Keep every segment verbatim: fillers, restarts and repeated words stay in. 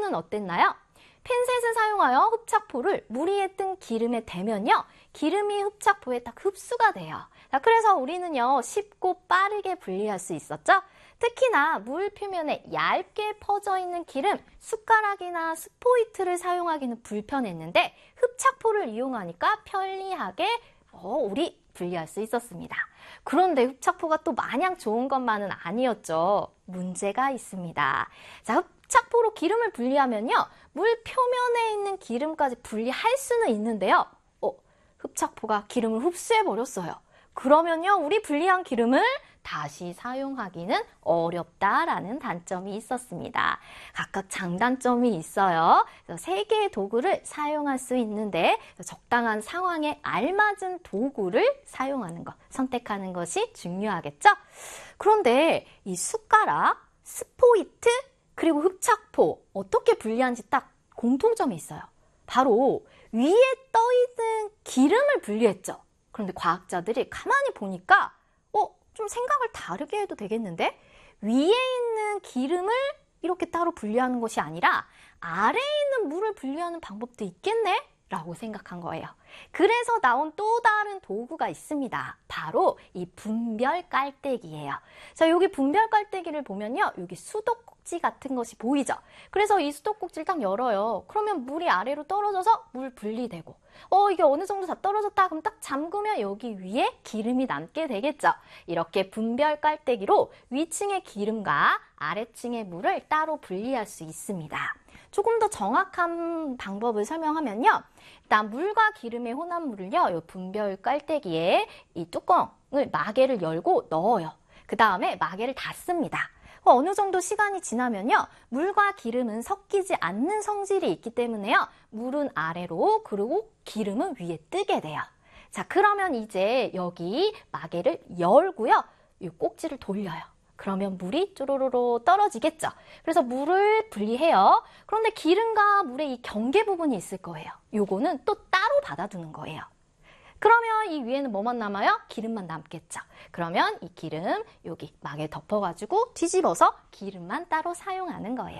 흡착포는 어땠나요? 핀셋을 사용하여 흡착포를 물 위에 뜬 기름에 대면요, 기름이 흡착포에 딱 흡수가 돼요. 자, 그래서 우리는요, 쉽고 빠르게 분리할 수 있었죠? 특히나 물 표면에 얇게 퍼져 있는 기름, 숟가락이나 스포이트를 사용하기는 불편했는데 흡착포를 이용하니까 편리하게 어, 우리 분리할 수 있었습니다. 그런데 흡착포가 또 마냥 좋은 것만은 아니었죠. 문제가 있습니다. 자, 흡착포로 기름을 분리하면요, 물 표면에 있는 기름까지 분리할 수는 있는데요. 어, 흡착포가 기름을 흡수해버렸어요. 그러면요, 우리 분리한 기름을 다시 사용하기는 어렵다라는 단점이 있었습니다. 각각 장단점이 있어요. 세 개의 도구를 사용할 수 있는데 적당한 상황에 알맞은 도구를 사용하는 것, 선택하는 것이 중요하겠죠? 그런데 이 숟가락, 스포이트, 그리고 흡착포 어떻게 분리하는지 딱 공통점이 있어요. 바로 위에 떠있는 기름을 분리했죠. 그런데 과학자들이 가만히 보니까 어, 좀 생각을 다르게 해도 되겠는데? 위에 있는 기름을 이렇게 따로 분리하는 것이 아니라 아래에 있는 물을 분리하는 방법도 있겠네? 라고 생각한 거예요. 그래서 나온 또 다른 도구가 있습니다. 바로 이 분별 깔때기예요. 자, 여기 분별 깔때기를 보면요, 여기 수도꼭지 같은 것이 보이죠? 그래서 이 수도꼭지를 딱 열어요. 그러면 물이 아래로 떨어져서 물 분리되고, 어, 이게 어느 정도 다 떨어졌다 그럼 딱 잠그면 여기 위에 기름이 남게 되겠죠. 이렇게 분별 깔때기로 위층의 기름과 아래층의 물을 따로 분리할 수 있습니다. 조금 더 정확한 방법을 설명하면요, 일단 물과 기름의 혼합물을요, 이 분별 깔때기에 이 뚜껑을, 마개를 열고 넣어요. 그 다음에 마개를 닫습니다. 어느 정도 시간이 지나면요, 물과 기름은 섞이지 않는 성질이 있기 때문에요, 물은 아래로, 그리고 기름은 위에 뜨게 돼요. 자, 그러면 이제 여기 마개를 열고요, 이 꼭지를 돌려요. 그러면 물이 쪼로로로 떨어지겠죠. 그래서 물을 분리해요. 그런데 기름과 물의 이 경계 부분이 있을 거예요. 요거는 또 따로 받아두는 거예요. 그러면 이 위에는 뭐만 남아요? 기름만 남겠죠. 그러면 이 기름 여기 막에 덮어가지고 뒤집어서 기름만 따로 사용하는 거예요.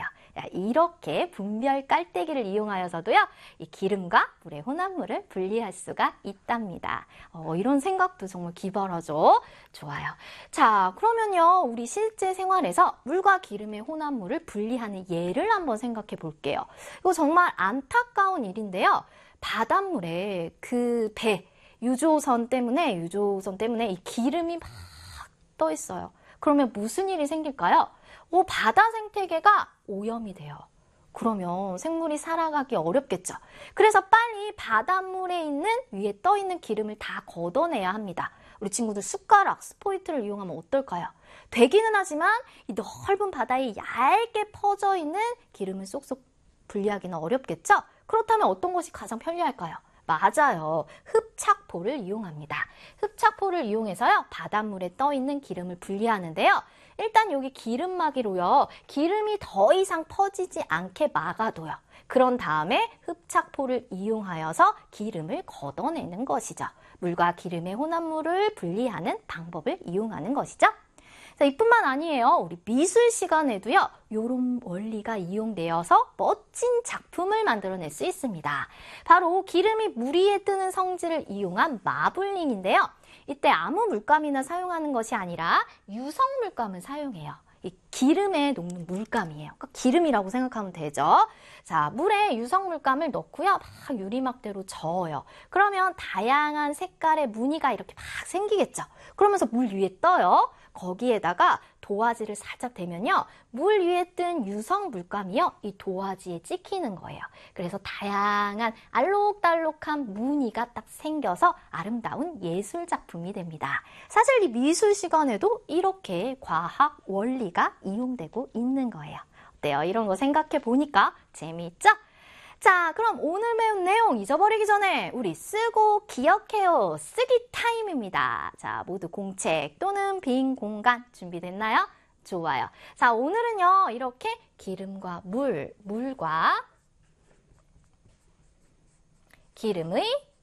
이렇게 분별 깔때기를 이용하여서도요, 이 기름과 물의 혼합물을 분리할 수가 있답니다. 어, 이런 생각도 정말 기발하죠? 좋아요. 자, 그러면요, 우리 실제 생활에서 물과 기름의 혼합물을 분리하는 예를 한번 생각해 볼게요. 이거 정말 안타까운 일인데요. 바닷물에 그 배, 유조선 때문에, 유조선 때문에 이 기름이 막 떠 있어요. 그러면 무슨 일이 생길까요? 오, 바다 생태계가 오염이 돼요. 그러면 생물이 살아가기 어렵겠죠. 그래서 빨리 바닷물에 있는, 위에 떠 있는 기름을 다 걷어내야 합니다. 우리 친구들 숟가락, 스포이트를 이용하면 어떨까요? 되기는 하지만 이 넓은 바다에 얇게 퍼져 있는 기름을 쏙쏙 분리하기는 어렵겠죠? 그렇다면 어떤 것이 가장 편리할까요? 맞아요. 흡착포를 이용합니다. 흡착포를 이용해서요, 바닷물에 떠있는 기름을 분리하는데요. 일단 여기 기름막이로요, 기름이 더 이상 퍼지지 않게 막아둬요. 그런 다음에 흡착포를 이용하여서 기름을 걷어내는 것이죠. 물과 기름의 혼합물을 분리하는 방법을 이용하는 것이죠. 자, 이뿐만 아니에요. 우리 미술 시간에도요, 이런 원리가 이용되어서 멋진 작품을 만들어낼 수 있습니다. 바로 기름이 물 위에 뜨는 성질을 이용한 마블링인데요. 이때 아무 물감이나 사용하는 것이 아니라 유성 물감을 사용해요. 이 기름에 녹는 물감이에요. 그러니까 기름이라고 생각하면 되죠. 자, 물에 유성 물감을 넣고요, 막 유리막대로 저어요. 그러면 다양한 색깔의 무늬가 이렇게 막 생기겠죠. 그러면서 물 위에 떠요. 거기에다가 도화지를 살짝 대면요, 물 위에 뜬 유성 물감이요, 이 도화지에 찍히는 거예요. 그래서 다양한 알록달록한 무늬가 딱 생겨서 아름다운 예술 작품이 됩니다. 사실 이 미술 시간에도 이렇게 과학 원리가 이용되고 있는 거예요. 어때요? 이런 거 생각해 보니까 재미있죠? 자, 그럼 오늘 배운 내용 잊어버리기 전에 우리 쓰고 기억해요. 쓰기 타임입니다. 자, 모두 공책 또는 빈 공간 준비됐나요? 좋아요. 자, 오늘은요, 이렇게 기름과 물, 물과 기름의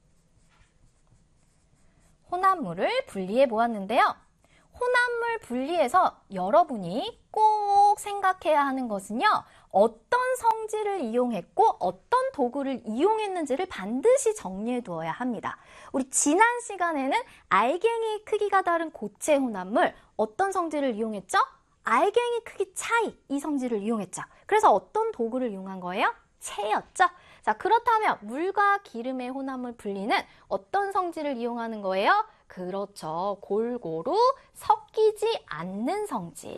혼합물을 분리해 보았는데요. 혼합물 분리해서 여러분이 꼭 생각해야 하는 것은요, 어떤 성질을 이용했고 어떤 도구를 이용했는지를 반드시 정리해 두어야 합니다. 우리 지난 시간에는 알갱이 크기가 다른 고체 혼합물 어떤 성질을 이용했죠? 알갱이 크기 차이 이 성질을 이용했죠. 그래서 어떤 도구를 이용한 거예요? 체였죠. 자, 그렇다면 물과 기름의 혼합물 분리는 어떤 성질을 이용하는 거예요? 그렇죠. 골고루 섞이지 않는 성질.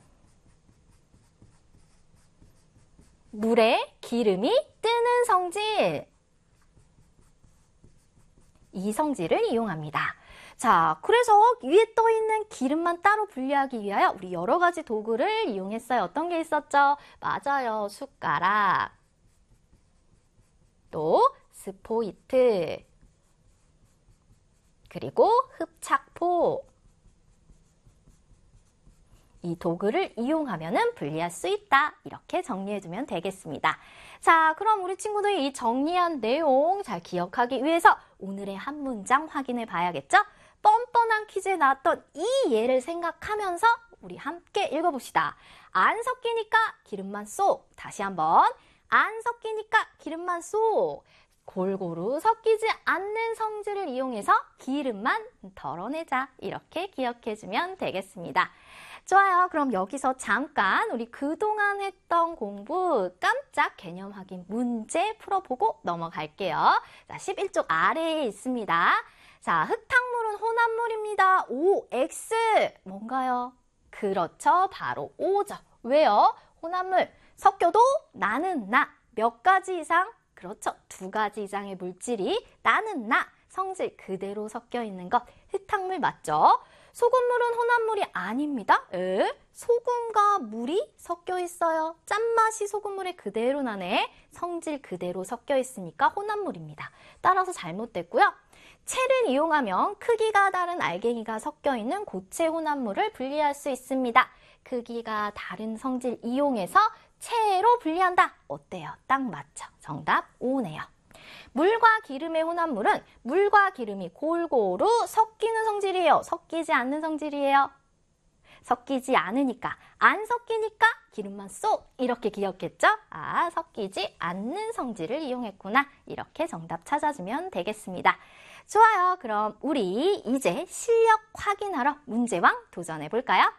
물에 기름이 뜨는 성질. 이 성질을 이용합니다. 자, 그래서 위에 떠 있는 기름만 따로 분리하기 위하여 우리 여러 가지 도구를 이용했어요. 어떤 게 있었죠? 맞아요. 숟가락. 또 스포이트. 그리고 흡착포. 이 도구를 이용하면 분리할 수 있다. 이렇게 정리해두면 되겠습니다. 자, 그럼 우리 친구들이 이 정리한 내용 잘 기억하기 위해서 오늘의 한 문장 확인해 봐야겠죠? 뻔뻔한 퀴즈에 나왔던 이 예를 생각하면서 우리 함께 읽어봅시다. 안 섞이니까 기름만 쏙. 다시 한번. 안 섞이니까 기름만 쏙. 골고루 섞이지 않는 성질을 이용해서 기름만 덜어내자. 이렇게 기억해주면 되겠습니다. 좋아요. 그럼 여기서 잠깐 우리 그동안 했던 공부 깜짝 개념 확인 문제 풀어보고 넘어갈게요. 자, 십일 쪽 아래에 있습니다. 자, 흙탕물은 혼합물입니다. 오, X. 뭔가요? 그렇죠. 바로 O죠. 왜요? 혼합물. 섞여도 나는 나. 몇 가지 이상? 그렇죠. 두 가지 이상의 물질이 나는 나. 성질 그대로 섞여 있는 것. 흙탕물 맞죠? 소금물은 혼합물이 아닙니다. 에? 소금과 물이 섞여 있어요. 짠맛이 소금물에 그대로 나네. 성질 그대로 섞여 있으니까 혼합물입니다. 따라서 잘못됐고요. 체를 이용하면 크기가 다른 알갱이가 섞여 있는 고체 혼합물을 분리할 수 있습니다. 크기가 다른 성질 이용해서 체로 분리한다. 어때요? 딱 맞죠? 정답 O네요. 물과 기름의 혼합물은 물과 기름이 골고루 섞이는 성질이에요. 섞이지 않는 성질이에요. 섞이지 않으니까, 안 섞이니까 기름만 쏙 이렇게 기억했죠? 아, 섞이지 않는 성질을 이용했구나. 이렇게 정답 찾아주면 되겠습니다. 좋아요. 그럼 우리 이제 실력 확인하러 문제왕 도전해 볼까요?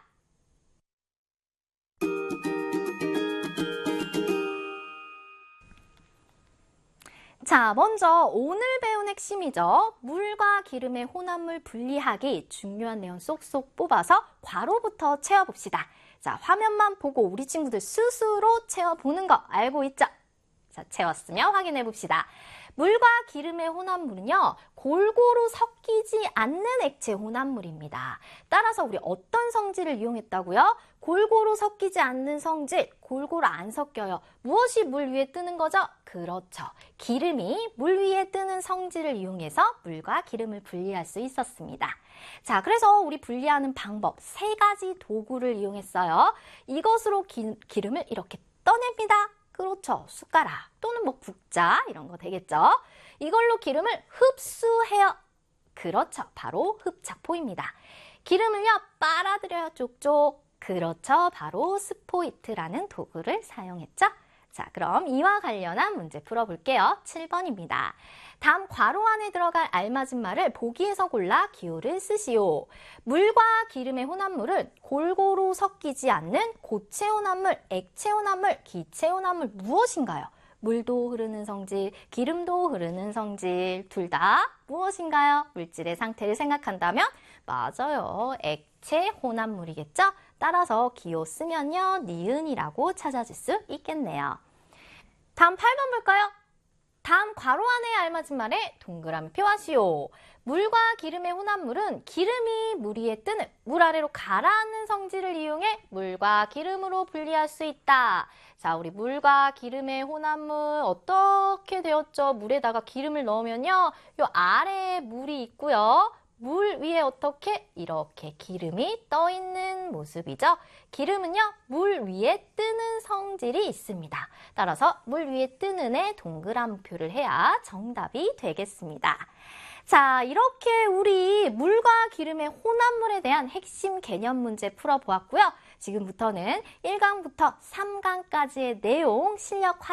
자, 먼저 오늘 배운 핵심이죠. 물과 기름의 혼합물 분리하기 중요한 내용 쏙쏙 뽑아서 괄호부터 채워봅시다. 자, 화면만 보고 우리 친구들 스스로 채워보는 거 알고 있죠? 자, 채웠으면 확인해 봅시다. 물과 기름의 혼합물은요, 골고루 섞이지 않는 액체 혼합물입니다. 따라서 우리 어떤 성질을 이용했다고요? 골고루 섞이지 않는 성질, 골고루 안 섞여요. 무엇이 물 위에 뜨는 거죠? 그렇죠. 기름이 물 위에 뜨는 성질을 이용해서 물과 기름을 분리할 수 있었습니다. 자, 그래서 우리 분리하는 방법 세 가지 도구를 이용했어요. 이것으로 기, 기름을 이렇게 떠냅니다. 그렇죠. 숟가락 또는 뭐 국자 이런 거 되겠죠. 이걸로 기름을 흡수해요. 그렇죠. 바로 흡착포입니다. 기름을요 빨아들여요. 쪽쪽. 그렇죠. 바로 스포이트라는 도구를 사용했죠. 자, 그럼 이와 관련한 문제 풀어볼게요. 칠 번입니다. 다음 괄호 안에 들어갈 알맞은 말을 보기에서 골라 기호를 쓰시오. 물과 기름의 혼합물은 골고루 섞이지 않는 고체 혼합물, 액체 혼합물, 기체 혼합물 무엇인가요? 물도 흐르는 성질, 기름도 흐르는 성질, 둘 다 무엇인가요? 물질의 상태를 생각한다면 맞아요. 액체 혼합물이겠죠? 따라서 기호 쓰면요. 니은이라고 찾아줄 수 있겠네요. 다음 팔 번 볼까요? 다음 괄호 안에 알맞은 말에 동그라미 표하시오. 물과 기름의 혼합물은 기름이 물 위에 뜨는 물 아래로 가라앉는 성질을 이용해 물과 기름으로 분리할 수 있다. 자, 우리 물과 기름의 혼합물 어떻게 되었죠? 물에다가 기름을 넣으면요. 요 아래에 물이 있고요. 물 위에 어떻게? 이렇게 기름이 떠 있는 모습이죠. 기름은요, 물 위에 뜨는 성질이 있습니다. 따라서 물 위에 뜨는 애 동그라미표를 해야 정답이 되겠습니다. 자, 이렇게 우리 물과 기름의 혼합물에 대한 핵심 개념 문제 풀어보았고요. 지금부터는 일 강부터 삼 강까지의 내용 실력